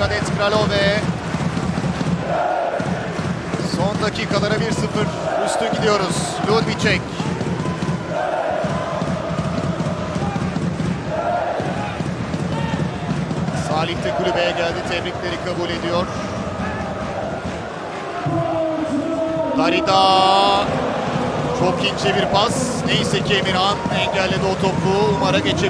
Radet Kralove. Son dakikalara 1-0 üstün gidiyoruz. Ludvicek. Salih de kulübeye geldi. Tebrikleri kabul ediyor. Darida. Çok ince bir pas. Neyse ki Emirhan engelledi o topu. Umar'a geçebilir.